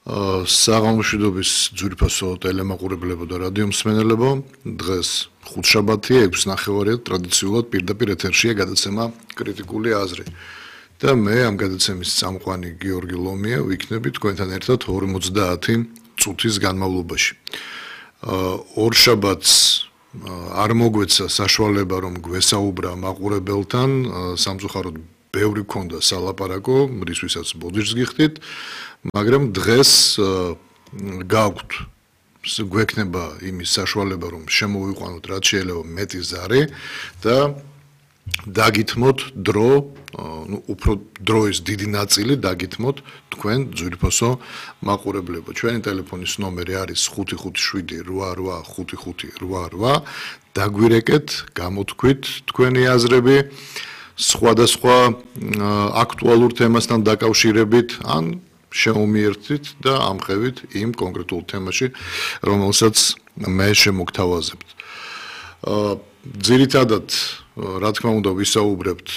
საღამოშვიდობის ძვირფასო ტელემაყურებლებო და რადიო მსმენელებო, დღეს ხუთშაბათია, 6:30 ტრადიციულად პირდაპირ ეთერშია გადაცემა კრიტიკული აზრი. და მე ამ გადაცემის წამყვანი გიორგი ლომია ვიქნები თქვენთან ერთად 50 წუთის განმავლობაში. ორშაბათს არ მოგვეცა საშუალება რომ გვესაუბრა მაყურებელთან, სამწუხაროდ ბევრი ქონდა სალაპარაკო, რისთვისაც ბოდიშს გიხდით, მაგრამ დღეს გვექნება იმის საშუალება რომ შემოვიყვანოთ რაც შეიძლება მეტი ზარი და დაგითმოთ დრო, უფრო დროის დიდი ნაწილი დაგითმოთ თქვენ ძვირფასო მაყურებლებო. ჩვენი ტელეფონის ნომერი არის 557885588. დაგვირეკეთ, გამოთქვით თქვენი აზრები სხვადასხვა აქტუალურ თემასთან დაკავშირებით ან შემომიერთით და ამყევით იმ კონკრეტულ თემაში, რომელსაც მე შემოგთავაზებთ. ძირითადად, რა თქმა უნდა, ვისაუბრებთ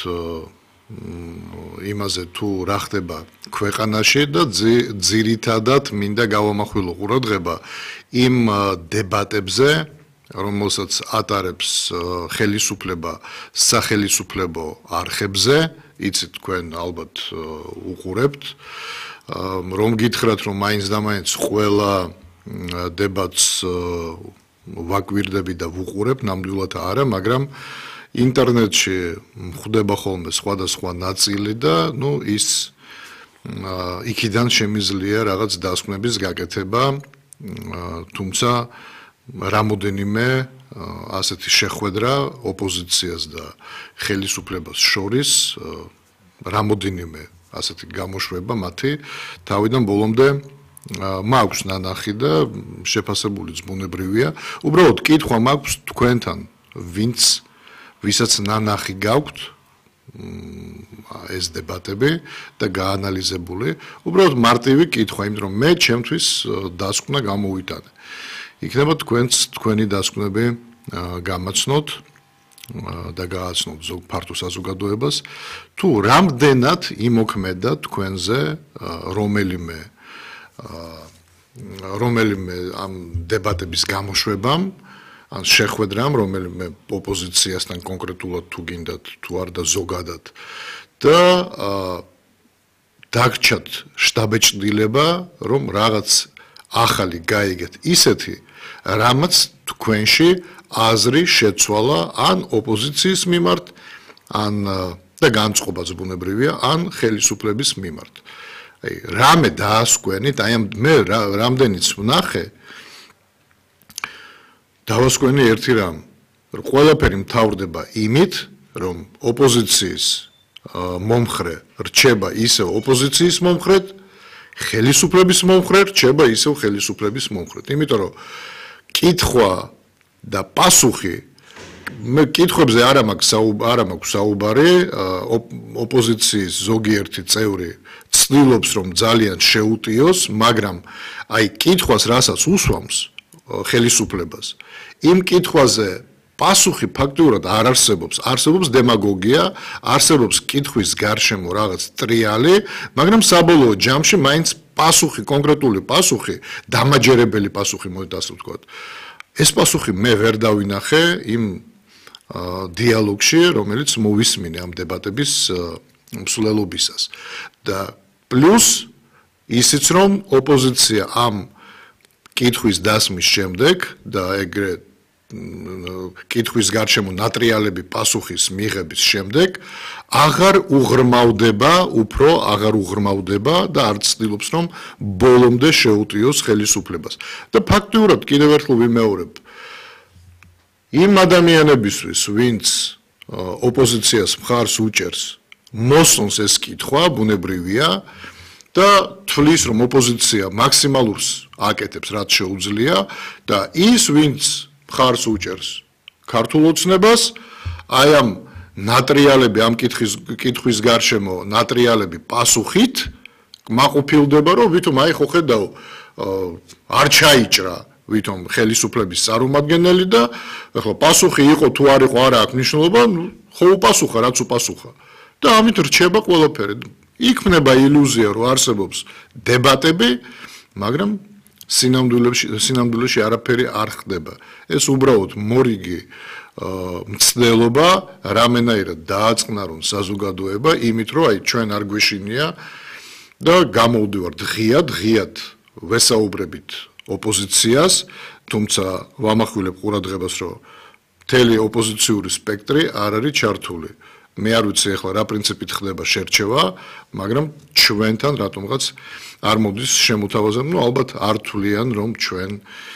იმაზე თუ რა ხდება ქვეყანაში და ძირითადად მინდა გავამახვილო ყურადღება იმ დებატებზე, რომელსაც ატარებს ხელისუფლება სახელისუფლებო არხებზე, იცით თქვენ ალბათ უყურებთ, რომ გითხრათ, რომ მაინც და მაინც ყველა დებატს ვაკვირდები და ვუყურებ, ნამდვილად არა, მაგრამ ინტერნეტში ხდება ხოლმე სხვადასხვა ნაწილი და ის იქიდან შემიძლია რაღაც დასკვნების გაკეთება, თუმცა რამოდენიმე ასეთი შეხვედრა ოპოზიციას და ხელისუფლებას შორის, რამოდენიმე ასეთი გამოშვება მათი თავიდან ბოლომდე მაქვს ნანახი და შეფასებულიც ბუნებრივია. უბრალოდ კითხვა მაქვს თქვენთან, ვისაც ნანახი გაქვთ ეს დებატები და გაანალიზებული, უბრალოდ მარტივი კითხვა, იმიტომ რომ მე ჩემთვის დასკვნა გამოვიტანე. იქნება თქვენი დასკვნები გამაცნოთ და გააცნოთ ფართო საზოგადოებას, თუ რამდენად იმოქმედა თქვენზე რომელიმე ამ დებატების გამოშვებამ, ან შეხვედრამ, რომელიმე ოპოზიციასთან კონკრეტულად თუ გინდათ, თუ არ და ზოგადად და დაგჭათ შტაბეჭდილება, რომ რაღაც ახალი გაიგეთ ისეთი, რამაც თქვენში აზრი შეცვალა ან ოპოზიციის მიმართ, ან და განწყობაც ბუნებრივია, ან ხელისუფლების მიმართ. რამე დაასკვენით, მე რამდენიც ვნახე, დავასკვენი ერთი რამ, რომ ყველაფერი მთავრდება იმით, რომ ოპოზიციის მომხრე რჩება ისევ ოპოზიციის მომხრედ, ხელისუფლების მომხრე რჩება ისევ ხელისუფლების მომხრედ. იმიტომ რომ კითხვა და პასუხი, მე კითხვებზე არ მაქვს საუბარი, ოპოზიციის ზოგიერთი წევრი ცდილობს რომ ძალიან შეუტიოს, მაგრამ კითხვას რასაც უსვამს ხელისუფლებას, იმ კითხვაზე პასუხი ფაქტიურად არ არსებობს, არსებობს დემაგოგია, არსებობს კითხვის გარშემო რაღაც ტრიალი, მაგრამ საბოლოო ჯამში მაინც პასუხი, კონკრეტული პასუხი, დამაჯერებელი პასუხი, მოდით ასე ვთქვათ. ეს პასუხი მე ვერ დავინახე იმ დიალოგში, რომელიც მოვისმინე ამ დებატების მსვლელობისას. და პლუს ისიც რომ ოპოზიცია ამ კითხვის დასმის შემდეგ და ეგრე კითხვის გარშემო ნატრიალები პასუხის მიღების შემდეგ აღარ უღრმავდება და არ ცდილობს რომ ბოლომდე შეუტიოს ხელისუფლებას. და ფაქტიურად კიდევ ერთხელ ვიმეორებ, იმ ადამიანებისთვის, ვინც ოპოზიციას მხარს უჭერს, მოსწონს ეს კითხვა, ბუნებრივია და თვლის რომ ოპოზიცია მაქსიმალურს აკეთებს, რაც შეუძლია და ის, ვინც მხარს უჭერს ქართულ ოცნებას, ამ ნატრიალები, ამ კითხვის გარშემო ნატრიალები პასუხით მაყოფილდება, რომ ვითომ ხო ხედავ, არ ჩაიჭრა ვითომ ხელისუფლების წარმომადგენელი და ახლა პასუხი იყო თუ არ იყო, არა აქვს მნიშვნელობა, ხო უპასუხა, რაც უპასუხა. და ამით რჩება ყველაფერი. იქმნება ილუზია, რომ არსებობს დებატები, მაგრამ სინამდვილეში არაფერი არ ხდება. ეს უბრალოდ მორიგი მცდელობა რამენაირად დააწყნარონ საზოგადოება იმით, რომ აი ჩვენ არ გვეშინია და გამოვდივართ ღიად ვესაუბრებით ოპოზიციას, თუმცა ვამახვილებ ყურადღებას, რომ მთელი ოპოზიციური სპექტრი არ არის ჩართული. მე არ ვიცი ახლა რა პრინციპით ხდება შერჩევა, მაგრამ ჩვენთან რატომღაც არ მოდის შემოთავაზება, ალბათ არ თვლიან, რომ ჩვენ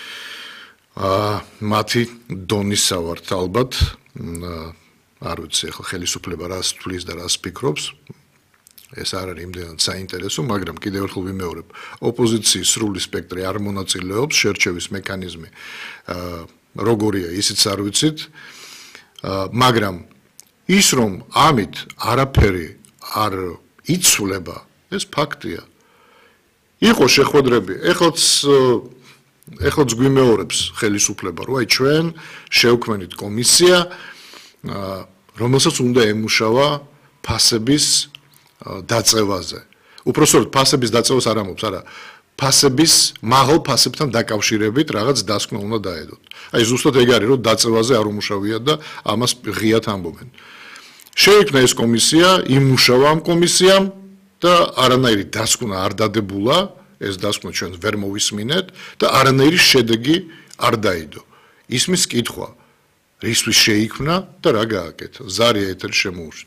მათი დონისა ვართ, ალბათ არ ვიცი ახლა ხელისუფლება რას თვლის და რას ფიქრობს. ეს არ არის იმდენად საინტერესო, მაგრამ კიდევ ერთხელ ვიმეორებ, ოპოზიციის სრული სპექტრი არ მონაწილეობს, შერჩევის მექანიზმი როგორია, ისიც არ ვიცით, მაგრამ ის რომ ამით არაფერი არ იცვლება, ეს ფაქტია. იყო შეხვედრები, ეხლაც გვიმეორებს ხელისუფლება, რომ აი ჩვენ შევქმნით კომისია, რომელსაც უნდა ემუშავა ფასების დაწევაზე. უпроსტოდ ფასების დაწევას არ ამბობს, არა, ფასების მაღალ ფასებთან დაკავშირებით რაღაც დასკვნა უნდა დაედოთ. აი ზუსტად ეგ არის, რომ დაწევაზე არ უმუშავიათ და ამას ღიად ამბობენ. შეიქმნა ეს კომისია, იმუშავა ამ კომისიამ და არანაირი დასკვნა არ დადებულა, ეს დასკვნა ჩვენ ვერ მოვისმინეთ და არანაირი შედეგი არ დაიდო. ისმის კითხვა, რისთვის შეიქმნა და რა გააკეთა? ზარია ეთერი შემოუშვა.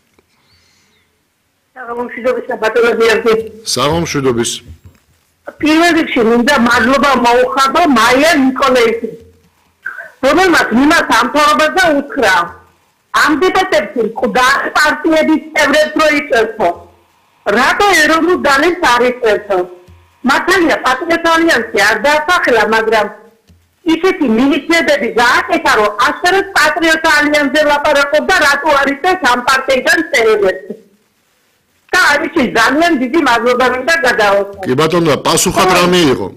საღამომშვიდობის. პირველ რიგში მინდა მადლობა მოუხადო მაია ნიკოლაევსის, რომელმაც მიმართ ამთავრებაზე უთხრა, ამ დებატებში მკვდარ პარტიების წევრებს რო იწევთო, რატო ეროვნულ დალენს არ იწევთო. მართალია პატრიოტ ალიანსი არ დაასახელა, მაგრამ ისეთი მინიჭებები გააკეთა, რომ ასერეთ პატრიოტ ალიანსზე ლაპარაკობდა, რატო არ იწევს ამ პარტიიდან წევრებს. და არის ძალიან დიდი მადლობა მინდა გადაოსვა. კი ბატონო, პასუხად რა მიიღო?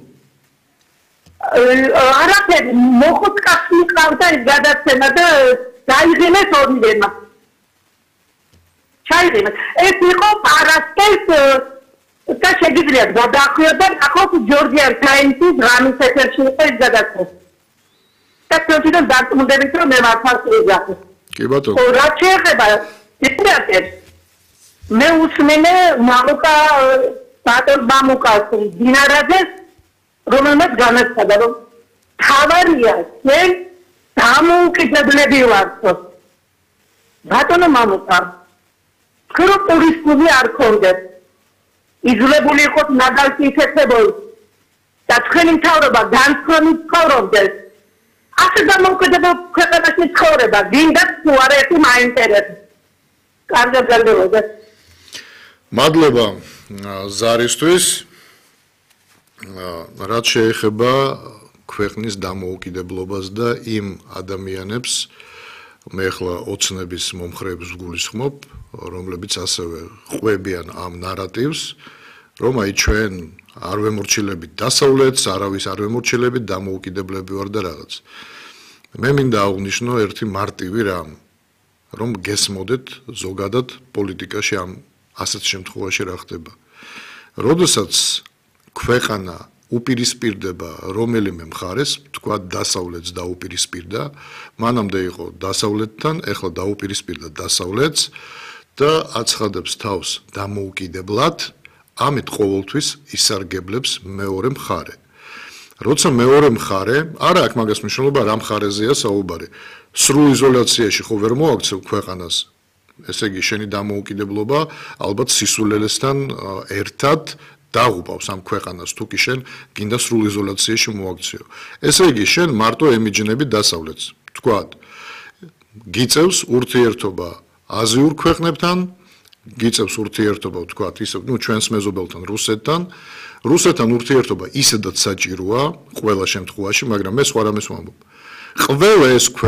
არაფერი, მოხუცკაცი მიყავდა ეს გადაცემა და დაიღენეს ორივემა. ჩაიღენეს. ეს იყო პარასკევს და შეგიძლია გადაახვიოთ და ახლოს ჯორჯიან ტაიმსის რამის ეთერში იყო ეს გადაცემა. და თქვენ დარწმუნდებით, რომ მე მართალ ვიზახე. კი ბატონო. რაც შეეხება დიპლომატებს მე უსმენე მამუკას დინარაძეს, რომელმაც განაცხადა, რომ თავარია ჩვენ დამოუკიდებლები ვართ. ბატონო მამუკა, ქროპურის კლუბი არ ქონდეთ. იძულებული იყოთ ნაგალში იქცებოდეს და თქვენი მთავრობა განცხრომით ცხოვრობდეს. ასე დამოუკიდებელ ქვეყანაში ცხოვრება, გინდათ თუ არა ერთი მაინტერესებს. კარგად გაგებოდა. მადლობა ზარისთვის. რაც შეეხება ქვეყნის დამოუკიდებლობას და იმ ადამიანებს, მე ახლა ოცნების მომხრეებს ვგულისხმობ, რომლებიც ასევე ყვებიან ამ ნარატივს, რომ აი ჩვენ არ ვემორჩილებით დასავლეთს, არავის არ ვემორჩილებით, დამოუკიდებლები ვარ და რაღაც. მე მინდა აღვნიშნო ერთი მარტივი რამ, რომ გესმოდეთ ზოგადად პოლიტიკაში ამ ასეთ შემთხვევაში რა ხდება. როდესაც ქვეყანა უპირისპირდება რომელიმე მხარეს, თქვა დასავლეთს დაუპირისპირდა, მანამდე იყო დასავლეთთან, ეხლა დაუპირისპირდა დასავლეთს და აცხადებს თავს დამოუკიდებლად, ამით ყოველთვის ისარგებლებს მეორე მხარე. როცა მეორე მხარე, არა აქ მაგას მნიშვნელობა რა მხარეზეა საუბარი. სრულ იზოლაციაში ხო ვერ მოაქცევ ქვეყანას. ესე იგი შენი დამოუკიდებლობა ალბათ სისულელესთან ერთად დაღუპავს ამ ქვეყანას, თუ კი შენ გინდა სრულ იზოლაციაში მოაქციო. ესე იგი შენ მარტო ემიჯნები დასავლეთს. თქვათ, გიწევს ურთიერთობა აზიურ ქვეყნებთან, გიწევს ურთიერთობა, თქვათ, ისე, ჩვენს მეზობელთან, რუსეთთან ურთიერთობა ისედაც საჭიროა ყველა შემთხვევაში, მაგრამ მე სხვა რამეს ვამბობ. ყველა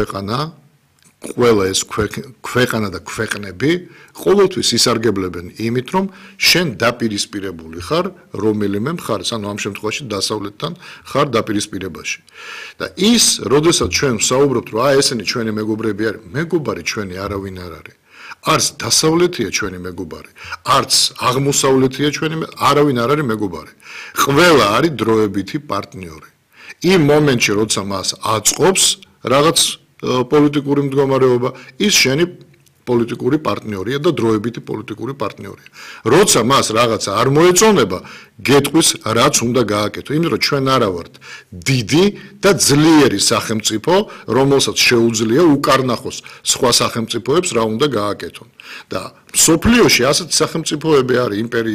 ეს ქვეყანა და ქვეყნები ყოველთვის ისარგებლებენ იმით, რომ შენ დაპირისპირებული ხარ რომელიმე მხარეს, ანუ ამ შემთხვევაში დასავლეთთან ხარ დაპირისპირებაში. და ის, როდესაც ჩვენ ვსაუბრობთ, რომ ესენი ჩვენი მეგობრები არის, მეგობარი ჩვენი არავინ არ არის. არც დასავლეთია ჩვენი მეგობარი, არც აღმოსავლეთია ჩვენი არავინ არ არის მეგობარი. ყველა არის დროებითი პარტნიორი. იმ მომენტში, როცა მას აწყობს რაღაც პოლიტიკური მდგომარეობა, ის შენი პოლიტიკური პარტნიორია და დროებითი პოლიტიკური პარტნიორია. როცა მას რაღაცა არ მოეწონება, გეტყვის რაც უნდა გააკეთო. იმიტომ რომ ჩვენ არა ვართ დიდი და ძლიერი სახელმწიფო, რომელსაც შეუძლია უკარნახოს სხვა სახელმწიფოებს რა უნდა გააკეთონ. და სოფლიოში ასეთი სახელმწიფოები არის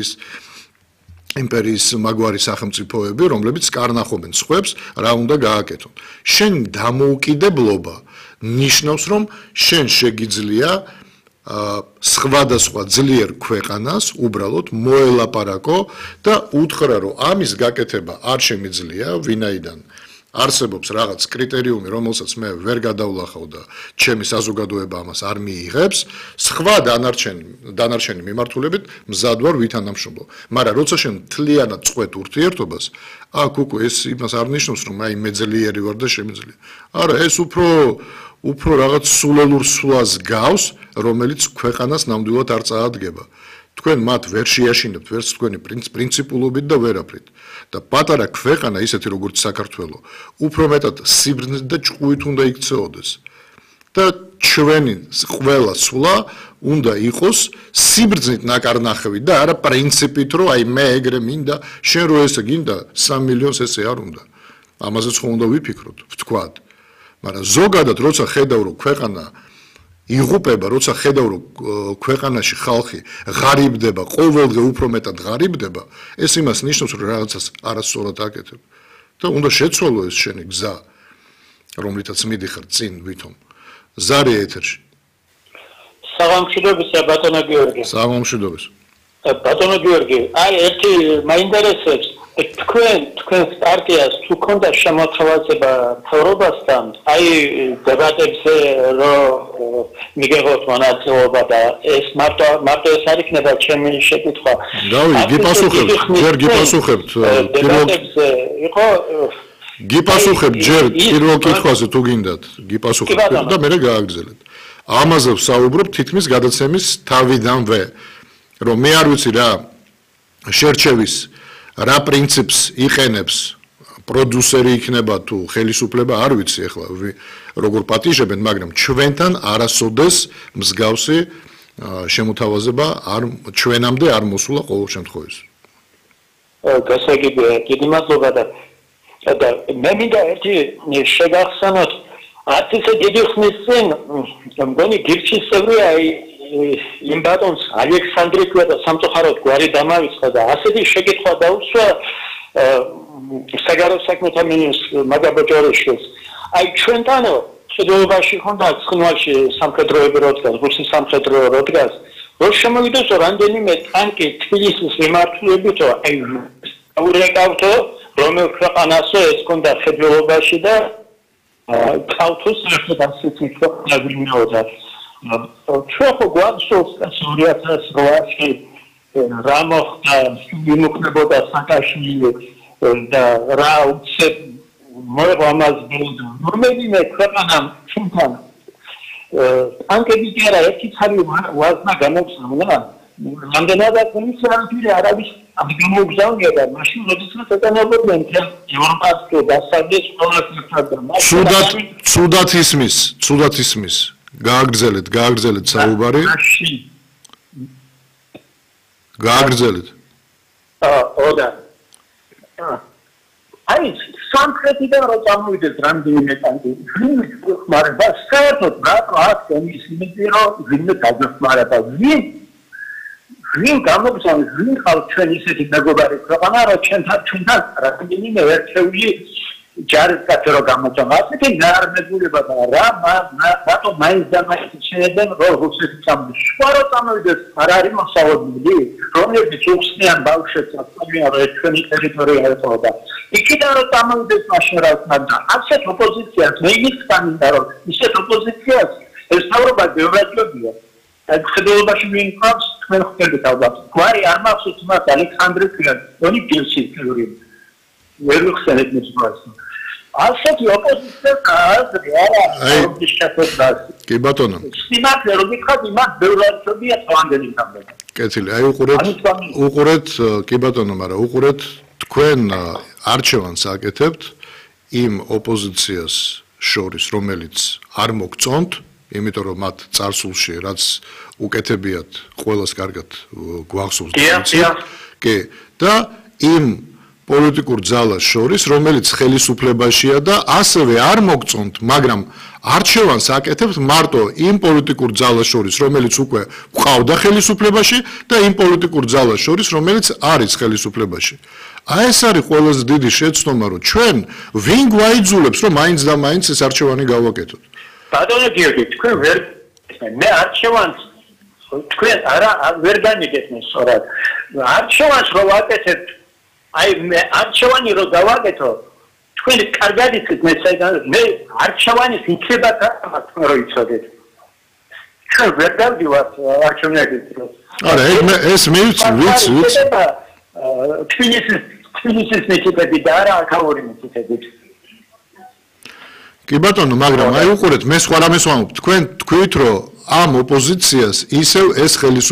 იმპერიის მაგვარი სახელმწიფოები, რომლებიც კარნახობენ სხვებს რა უნდა გააკეთონ. შენ დამოუკიდებლობა ნიშნავს, რომ შენ შეგიძლია სხვადასხვა ძლიერ ქვეყანას უბრალოდ მოელაპარაკო და უთხრა, რომ ამის გაკეთება არ შემიძლია, ვინაიდან არსებობს რაღაც კრიტერიუმი, რომელსაც მე ვერ გადავლახავ და ჩემი საზოგადოება ამას არ მიიღებს, სხვა დანარჩენი მიმართულებით მზად ვარ ვითანამშრომლო. მაგრამ როცა შენ მთლიანად წყვეტ ურთიერთობას, აქ უკვე ეს იმას არ ნიშნავს, რომ აი მე ძლიერი ვარ და შემიძლია. არა, ეს უფრო რაღაც სულელურ სვლას გავს, რომელიც ქვეყანას ნამდვილად არ წაადგება. თქვენ მათ ვერ შეაშინებთ ვერც თქვენი პრინციპულობით და ვერაფრით. და პატარა ქვეყანა ისეთი როგორც საქართველო, უფრო მეტად სიბრძნით და ჭყუით უნდა იქცეოდეს. და ჩვენი ყველა სვლა უნდა იყოს სიბრძნით ნაკარნახევი და არა პრინციპით, რომ აი მე ეგრე მინდა, შენ რო ესე გინდა 3 მილიონს ესე არ უნდა. ამაზეც ხო უნდა ვიფიქროთ, ვთქვათ. მაგრამ ზოგადად როცა ხედავ რომ ქვეყანა იღუპება, როცა ხედავ რომ ქვეყანაში ხალხი ღარიბდება, ყოველდღე უფრო მეტად ღარიბდება, ეს იმას ნიშნავს, რომ რაღაცას არასწორად აკეთებ. და უნდა შეცვალო ეს შენი გზა, რომლითაც მიდიხარ წინ ვითომ. ზარია ეთერში. საღამოშიდობისა ბატონო გიორგი. საღამოშიდობის. ბატონო გიორგი, აი ერთი მაინტერესებს თქვენ პარტიას თუ ქონდა შემოთავაზება მთავრობასთან, აი დებატებზე რომ მიგეღოთ მონაწილეობა და ეს მარტო ეს არ იქნება ჩემი შეკითხვა. დავი, გიპასუხებთ, ჯერ გიპასუხებთ. დებატებზე იყო გიპასუხებთ ჯერ პირველ კითხვაზე თუ გინდათ, გიპასუხებთ და მე გააგრძელეთ. ამაზე ვსაუბრობ თითქმის გადაცემის თავიდანვე, რომ მე არ ვიცი რა შერჩევის რა პრინციპს იყენებს პროდიუსერი იქნება თუ ხელისუფლება არ ვიცი ახლა როგორ პატიჟებენ, მაგრამ ჩვენთან არასოდეს მსგავსი შემოთავაზება ჩვენამდე არ მოსულა ყოველ შემთხვევაში. გასაგებია, დიდი მადლობა და მე მინდა ერთი შეგახსენოთ, არც ისე დიდი ხნის წინ მგონი გირჩის წევრია იმ ბატონს ალექსანდრე თქვა და სამწუხაროდ გვარი დამავიწყდა და ასეთი შეკითხვა დაუსვა საგარეო საქმეთა მინისტრს მაგაბოჭორიშვილს. აი ჩვენთანო შედეობაში ხონდა ცხინვალში სამხედროები როდგას, რუსი სამხედრო როდგას, რომ შემოვიდეს რამდენიმე ტანკი თბილისის მიმართულებით, აი ურეკავთო რომელ ქვეყანასო ეს ხონდა ხედველობაში და კავთოს ერთად ასეთი ქვეყანა გვინდოდა. ჩვენ ხო გვახსოვს 2008-ში რა მოხდა, იმოქმედებოდა სააკაშვილი და რა უცებ მოეღო ამას ბოლოდან. რომელიმე ქვეყანამ ჩვენთან ტანკები კი არა ერთი ცალი ვაზნა გამოგზავნა. რამდენადაც ინიციატივი არავის ამ გამოგზავნია და მაშინ როდესაც ეტანებოდნენ ევროპას და დასავლეთის ყველას ერთად ცუდად ისმის. გააგრძელეთ საუბარი. გააგრძელეთ. ოდა. აი, სამხრეთიდან რო წამოვიდეს რამდენიმე ტანკი, ვინმე ხმარება, საერთოდ რატო აქ ის იმედი რომ ვინმე დაგეხმარება, ვინ გამოგზავნეს, ვინ ხალხ ჩვენ ისეთი მეგობარი ქვეყანა, რომ ჩვენთან რამდენიმე ერთეული ჯარისკაცი რო გამოწონა, ასეთი ნარმებულება და რატო მაინც და მაინც შეედნენ რომ რუსეთი წამოიდეს. სხვა რო წამოვიდეს, არ არის მოსალოდნელი, რომლებიც უხსნიან ბავშვებს, თქვენ რომ ჩვენი ტერიტორია ეტყობა. იქიდან რო წამოვიდეს მაშინ რა თქმა უნდა, ასეთ ოპოზიციას მე მიხსნიდა რომ ისეთ ოპოზიციას ეს თავრობა ბევრადია. ხედველობაში ვინ ყავს თქვენ ხვდებით ალბათ. გვარი არ მახსოვს მას ალექსანდრე ქვია, თონი გილსი თეორია. ვერ ვიხსენებ მის გვარს. ასეთი ოპოზიციას აზრი არა აქვს შეფასებას. კი ბატონო. სიმართლე რომ გითხრათ, იმას ბევრად ცოდია წვანდელი თამბები. კეთილი, აი უყურეთ, კი ბატონო, მაგრამ უყურეთ თქვენ არჩევანს აკეთებთ იმ ოპოზიციას შორის, რომელიც არ მოგწონთ, იმიტომ რომ მათ წარსულში რაც უკეთებიათ, ყველას კარგად გვახსოვს. კი, და იმ პოლიტიკურ ძალას შორის, რომელიც ხელისუფლებაშია და ასევე არ მოგწონთ, მაგრამ არჩევანს აკეთებთ მარტო იმ პოლიტიკურ ძალას შორის, რომელიც უკვე ყავდა ხელისუფლებაში და იმ პოლიტიკურ ძალას შორის, რომელიც არის ხელისუფლებაში. აი ეს არის ყველაზე დიდი შეცდომა, რომ ჩვენ ვინ გვაიძულებს, რომ მაინც და მაინც ეს არჩევანი გავაკეთოთ. ბატონო გიორგი, თქვენ ვერ მე არჩევანს თქვენ არა ვერ განიგეთ მე სწორად. არჩევანს რო ვაკეთებთ, აი მე არჩევანი რო დავაკეთო, თქვენ კარგად იცით მე არჩევანის იქებათა რო იცოდეთ. ჩვენ ვერ დავდივართ არჩევნებში. არა, ეს მე ვიცი. თბილისის მიწები და არა აქაური მიწები. კი ბატონო, მაგრამ აი უყურეთ, მე სხვა რამეს ვამბობ. თქვენ თქვით, რომ ამ ოპოზიციას ისევ ეს ხელისუფლება